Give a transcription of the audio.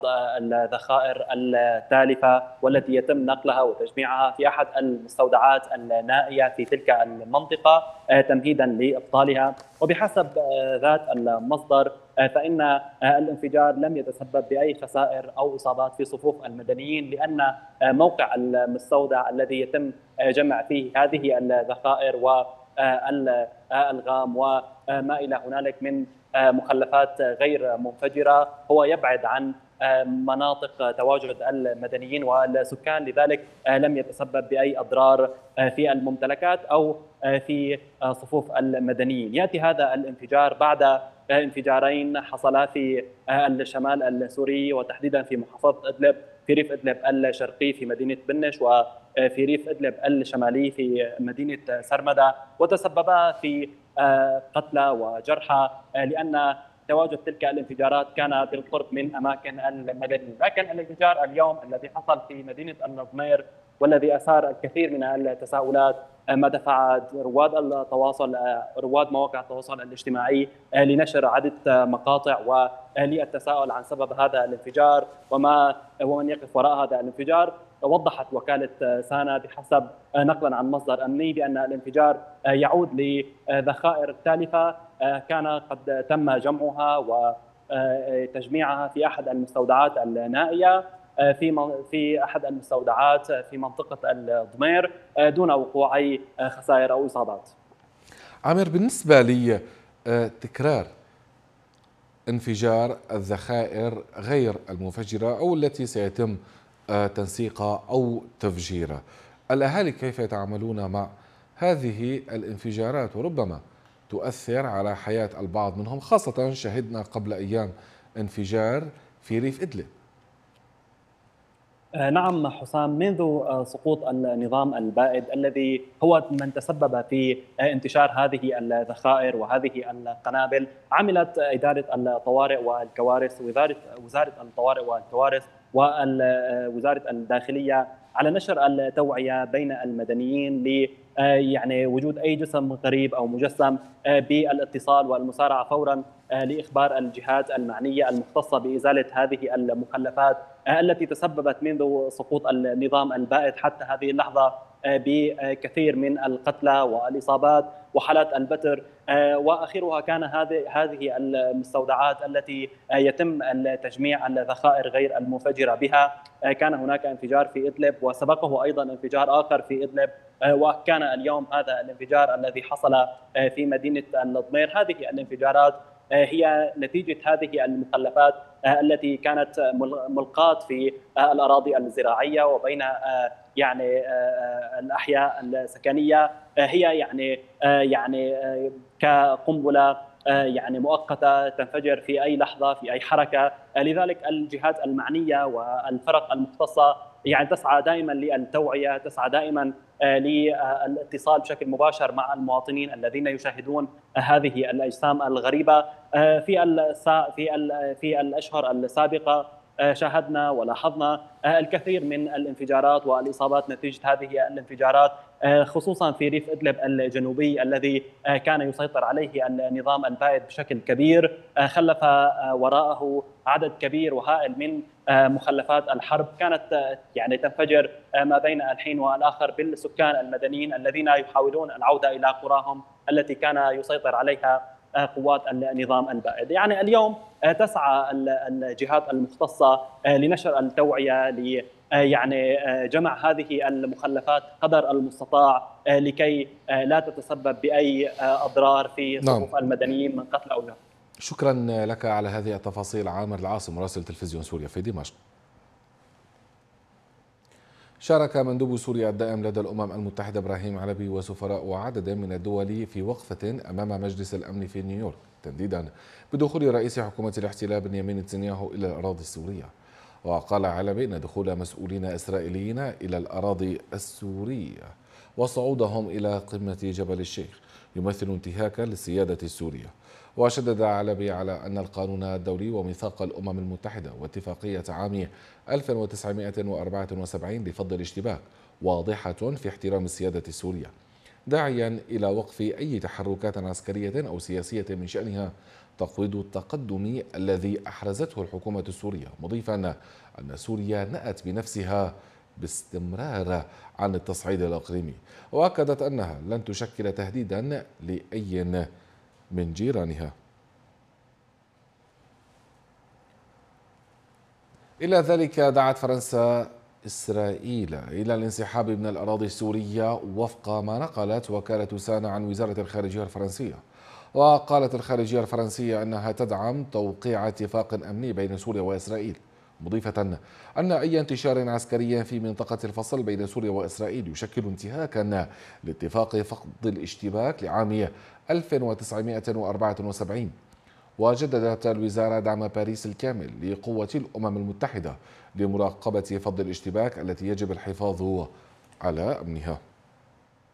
الذخائر التالفة والتي يتم نقلها وتجميعها في أحد المستودعات النائية في تلك المنطقة تمهيدا لإبطالها. وبحسب ذات المصدر فإن الانفجار لم يتسبب بأي خسائر أو إصابات في صفوف المدنيين، لأن موقع المستودع الذي يتم جمع فيه هذه الذخائر والألغام وما إلى هنالك من مخلفات غير منفجرة هو يبعد عن مناطق تواجد المدنيين والسكان، لذلك لم يتسبب بأي أضرار في الممتلكات أو في صفوف المدنيين. يأتي هذا الانفجار بعد انفجارين حصلا في الشمال السوري، وتحديدا في محافظة إدلب، في ريف إدلب الشرقي في مدينة بنش، وفي ريف إدلب الشمالي في مدينة سرمدة، وتسببا في قتلى وجرحى لأن تواجد تلك الانفجارات كان بالقرب من اماكن المدنيين. لكن الانفجار اليوم الذي حصل في مدينه النظمير والذي اثار الكثير من التساؤلات ما دفع رواد مواقع التواصل الاجتماعي لنشر عده مقاطع وللتساؤل عن سبب هذا الانفجار ومن يقف وراء هذا الانفجار. وضحت وكاله سانا بحسب نقلا عن مصدر امني بان الانفجار يعود لذخائر تالفه كان قد تم جمعها وتجميعها في احد المستودعات النائيه في احد المستودعات في منطقه الضمير دون وقوع اي خسائر او اصابات. عامر، بالنسبه لي تكرار انفجار الذخائر غير المنفجره او التي سيتم تنسيقها او تفجيرها، الاهالي كيف يتعاملون مع هذه الانفجارات وربما تؤثر على حياة البعض منهم، خاصة شهدنا قبل أيام انفجار في ريف إدلب؟ نعم حسام، منذ سقوط النظام البائد الذي هو من تسبب في انتشار هذه الذخائر وهذه القنابل، عملت إدارة الطوارئ والكوارث وزارة الطوارئ والكوارث ووزارة الداخلية على نشر التوعية بين المدنيين يعني وجود أي جسم غريب أو مجسم بالاتصال والمسارعة فورا لإخبار الجهات المعنية المختصة بإزالة هذه المخلفات التي تسببت منذ سقوط النظام البائد حتى هذه اللحظة بكثير من القتلى والإصابات وحالات البتر. وآخرها كان هذه المستودعات التي يتم تجميع الذخائر غير المنفجرة بها. كان هناك انفجار في إدلب وسبقه أيضا انفجار آخر في إدلب، وكان اليوم هذا الانفجار الذي حصل في مدينة الضمير. هذه الانفجارات هي نتيجة هذه المخلفات التي كانت ملقاة في الأراضي الزراعية وبين يعني الأحياء السكنية، هي يعني كقنبلة يعني مؤقتة تنفجر في أي لحظة في أي حركة. لذلك الجهات المعنية والفرق المختصة يعني تسعى دائما للتوعية، تسعى دائما للاتصال بشكل مباشر مع المواطنين الذين يشاهدون هذه الأجسام الغريبة. في الأشهر السابقة شاهدنا ولاحظنا الكثير من الانفجارات والإصابات نتيجة هذه الانفجارات، خصوصا في ريف إدلب الجنوبي الذي كان يسيطر عليه النظام البائد بشكل كبير، خلف وراءه عدد كبير وهائل من مخلفات الحرب كانت يعني تنفجر ما بين الحين والآخر بالسكان المدنيين الذين يحاولون العودة إلى قراهم التي كان يسيطر عليها قوات النظام البائد. يعني اليوم تسعى الجهات المختصة لنشر التوعية يعني جمع هذه المخلفات قدر المستطاع لكي لا تتسبب بأي أضرار في صفوف المدنيين من قتل أو جرح. شكرا لك على هذه التفاصيل عامر العاصم، مراسل تلفزيون سوريا في دمشق. شارك مندوب سوريا الدائم لدى الأمم المتحدة إبراهيم علبي وسفراء عدد من الدول في وقفة أمام مجلس الأمن في نيويورك تنديدا بدخول رئيس حكومة الاحتلال بنيامين نتنياهو إلى الأراضي السورية. وقال علبي أن دخول مسؤولين إسرائيليين إلى الأراضي السورية وصعودهم إلى قمة جبل الشيخ يمثل انتهاكا للسيادة السورية. وشدد علبي على أن القانون الدولي وميثاق الأمم المتحدة واتفاقية عام 1974 لفض الاشتباك واضحة في احترام السيادة السورية، داعيا إلى وقف أي تحركات عسكرية أو سياسية من شأنها تقويض التقدم الذي أحرزته الحكومة السورية، مضيفا أن سوريا نأت بنفسها باستمرار عن التصعيد الإقليمي، وأكدت أنها لن تشكل تهديدا لأي من جيرانها. إلى ذلك دعت فرنسا إسرائيل إلى الانسحاب من الأراضي السورية وفق ما نقلت وكالة سانا عن وزارة الخارجية الفرنسية. وقالت الخارجية الفرنسية أنها تدعم توقيع اتفاق أمني بين سوريا وإسرائيل، مضيفة أن أي انتشار عسكري في منطقة الفصل بين سوريا وإسرائيل يشكل انتهاكا لاتفاق فقد الاشتباك لعام 1974. وجددت الوزارة دعم باريس الكامل لقوة الأمم المتحدة لمراقبة فض الاشتباك التي يجب الحفاظ على أمنها.